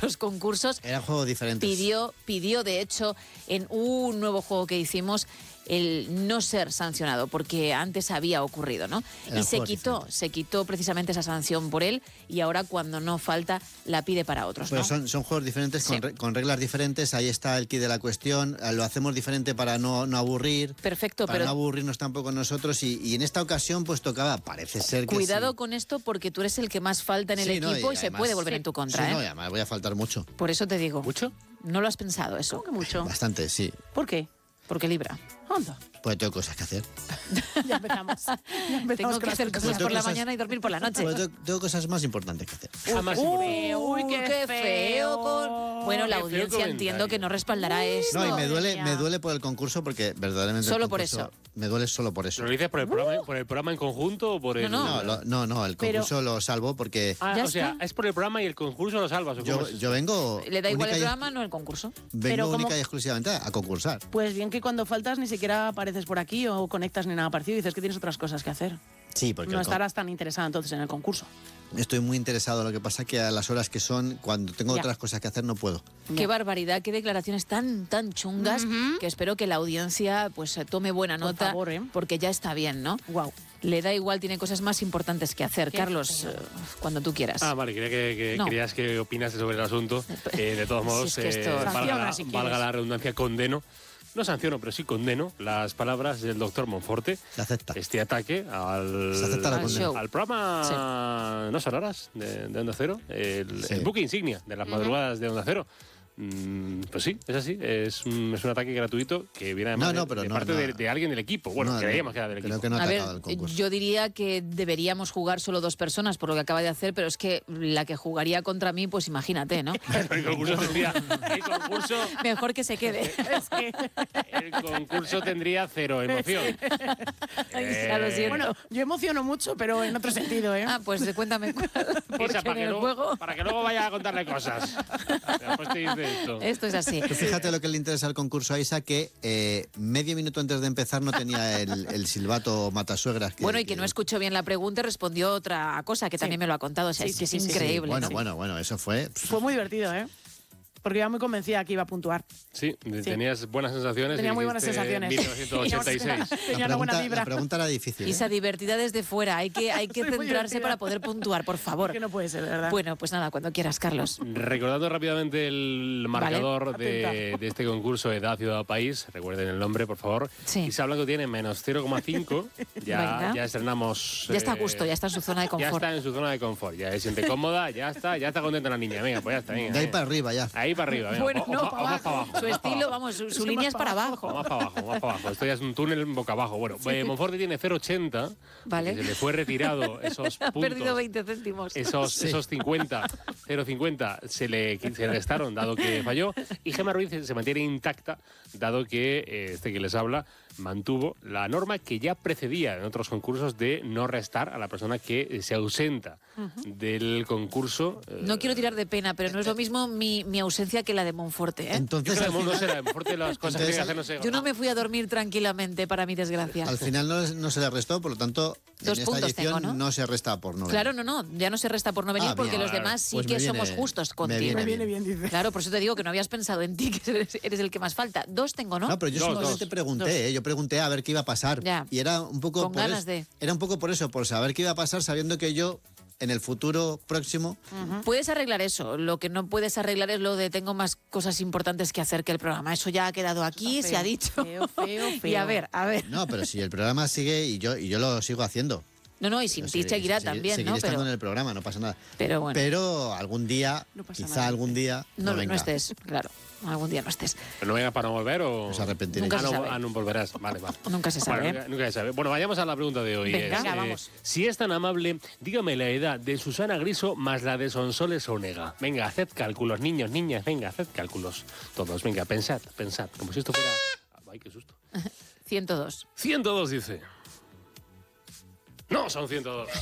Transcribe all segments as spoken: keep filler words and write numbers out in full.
los concursos. Eran juegos diferentes. Pidió, pidió, de hecho, en un nuevo juego que hicimos, el no ser sancionado, porque antes había ocurrido, ¿no? Eran y se juegos quitó, diferentes. se quitó precisamente esa sanción por él, y ahora cuando no falta, la pide para otros, Pero ¿no? son, son juegos diferentes, Sí. con, re- con reglas diferentes. Ahí está el kit de la cuestión. eh, Lo hacemos diferente para no, no aburrir. Perfecto, Para pero no aburrirnos tampoco nosotros. Y, y en esta ocasión, pues tocaba, parece ser que cuidado sí. con esto, porque tú eres el que más falta en el Sí, no, equipo y y, se además- puede volver Sí. en tu contra, Sí, ¿eh? no, y además voy a faltar mucho. Por eso te digo. ¿Mucho? No lo has pensado eso. ¿Cómo que mucho? Bastante, sí. ¿Por qué? Porque libra. Anda. Pues tengo cosas que hacer. Ya empezamos. Ya empezamos Tengo con que las hacer cosas. cosas tengo por la cosas- mañana y dormir por la noche. Pues tengo, tengo cosas más importantes que hacer. Jamás Uy, importante. uy, qué feo. con... Bueno, la Qué feo audiencia comentario. entiendo que no respaldará esto. No, y me Madre duele, mía. me duele por el concurso porque verdaderamente. el Solo por concurso- eso. Me duele solo por eso. ¿Lo dices por el, programa, por el programa en conjunto o por el...? No, No, lo- no, no, el Pero- concurso lo salvo porque Ah, Ya o sea, está. es por el programa y el concurso lo salvas. ¿o cómo yo, es? yo vengo. Le da igual única el y- programa, no el concurso. Vengo Pero única como- y exclusivamente a concursar. Pues bien que cuando faltas ni siquiera apareces por aquí o conectas ni nada parecido y dices que tienes otras cosas que hacer. Sí, porque No el con- estarás tan interesada entonces en el concurso. estoy muy interesado. Lo que pasa que a las horas que son, cuando tengo Ya. otras cosas que hacer, no puedo. Qué barbaridad, qué declaraciones tan tan chungas, Ujú. que espero que la audiencia pues eh, tome buena Por nota, favor, ¿eh? porque ya está bien, ¿no? Wow. Le da igual, tiene cosas más importantes que hacer. Qué Carlos, feo. eh, cuando tú quieras. Ah, vale, quería que, que No. querías que opinaste sobre el asunto. Eh, de todos Si modos, es que esto- eh, valga, Sanciona, la, si quieres. valga la redundancia, condeno. No sanciono, pero sí condeno las palabras del doctor Monforte. Se acepta. Este ataque al, Se acepta la Al condena. show. al programa No Sonoras de, de Onda Cero, el, Sí. el buque insignia de las madrugadas de Onda Cero. Mm, pues sí, es así. Es un, es un ataque gratuito que viene además No, no, de- pero de, no, parte no. de, de alguien del equipo. Bueno, No, creíamos no, que era del creo equipo. que no ha A ver, atacado el concurso. yo diría que deberíamos jugar solo dos personas por lo que acaba de hacer, pero es que la que jugaría contra mí, pues imagínate, ¿no? el concurso tendría, el concurso, Mejor que se quede. Es que, el concurso tendría cero emoción. Eh, Ya lo siento. bueno, yo emociono mucho, pero en otro sentido, ¿eh? Ah, pues cuéntame cuál. Porque Isa, para, en que el luego, juego para que luego vaya a contarle cosas. Después te dice esto. esto es así. Tú fíjate lo que le interesa al concurso a Isa, que eh, medio minuto antes de empezar no tenía el, el silbato matasuegras. Que, Bueno, y que no escuchó bien la pregunta y respondió otra cosa que también me lo ha contado. O sea, Sí, es que sí, es sí, sí. increíble. Bueno, ¿no? bueno, bueno, eso fue. Fue muy divertido, ¿eh? Porque iba muy convencida que iba a puntuar. Sí, tenías buenas sensaciones. Tenía y muy buenas dijiste sensaciones. mil novecientos ochenta y seis. Tenía La una buena pregunta, vibra. la pregunta era difícil. ¿eh? Isa, divertida desde fuera. Hay que, hay que Soy muy centrarse divertida. para poder puntuar, por favor. Que no puede ser, de verdad. Bueno, pues nada, cuando quieras, Carlos. Recordando rápidamente el marcador de, atenta. de este concurso Edad, Ciudad, País, recuerden el nombre, por favor. Sí. Isa Blanco tiene menos cero coma cinco. Ya, Venga. ya estrenamos. Ya está a eh, gusto, ya está en su zona de Ya confort. está en su zona de confort, ya se siente cómoda, ya está, ya está contenta la niña. Venga, pues ya está, venga. De ahí eh. para arriba ya. Ahí para arriba, venga. Bueno, o- no, o- o para más para abajo. abajo. Su más para estilo, abajo. vamos, su, su Es que línea más es para para O abajo. más para abajo, más para abajo. Esto ya es un túnel boca abajo. Bueno, eh, Monforte tiene cero coma ochenta. Vale. Se le fue retirado esos Ha puntos. perdido veinte céntimos. Esos, Sí. esos cincuenta, cero coma cincuenta se le se restaron dado que falló, y Gemma Ruiz se mantiene intacta dado que eh, este que les habla mantuvo la norma que ya precedía en otros concursos de no restar a la persona que eh, se ausenta del concurso. eh, No quiero tirar de pena, pero no es lo mismo mi, mi ausencia que la de Monforte, ¿eh? yo Entonces, creo al que no final, será Monforte las cosas que tiene que hacer, no sé. Yo no me fui a dormir tranquilamente, para mi desgracia. al final no, no se le restó, por lo tanto, Dos en esta puntos edición tengo, ¿no? se resta por no venir. Claro, no, no, ya no se resta por no venir Ah, porque bien. los demás sí Pues que me viene- somos justos me contigo. viene Me viene bien, dice. Claro, por eso te digo que no habías pensado en ti, que eres, eres el que más falta. Dos tengo, ¿no? No, pero yo Dos, simplemente dos. pregunté, Dos. ¿eh? Yo pregunté a ver qué iba a pasar. Ya. Y era un poco Con por ganas es- de. Era un poco por eso, por saber qué iba a pasar, sabiendo que yo, en el futuro próximo, Puedes arreglar eso. Lo que no puedes arreglar es lo de tengo más cosas importantes que hacer que el programa. Eso ya ha quedado aquí, Está se ha feo, dicho. feo, feo, Y feo. a ver, a ver. no, pero si el programa sigue y yo, y yo lo sigo haciendo. No, no, y sin Pues ti seguir- seguirá seguir- también, seguiré ¿no? estando Pero, en el programa, no pasa nada. pero bueno, Pero algún día, No pasa quizá nada, algún dice. día, no, no, no venga. estés, claro. Algún día no estés. ¿Pero no venga para no volver o...? Nos arrepentiremos. Nunca Ah, se no, sabe. ah, no volverás. Vale, vale. Nunca se sabe, Bueno, ¿eh? nunca, nunca se sabe. Bueno, vayamos a la pregunta de hoy. Venga, Es, venga, eh, vamos. Si es tan amable, dígame la edad de Susana Griso más la de Sonsoles Onega. Venga, haced cálculos, niños, niñas, venga, haced cálculos. Todos, venga, pensad, pensad. Como si esto fuera... Ay, qué susto. ciento dos. ciento dos dice. No, son ciento dos.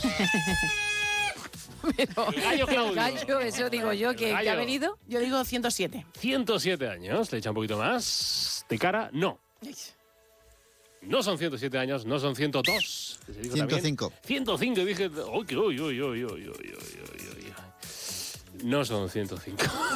Pero, El gallo Claudio. gallo, eso digo yo, El que, que gallo. ha venido. Yo digo ciento siete. ciento siete años, le echa un poquito más. De cara, no. No son ciento siete años, no son ciento dos. que se dijo ciento también. cinco. ciento cinco, dije, uy, uy, uy, uy, uy, uy, uy, uy, uy. No son ciento cinco.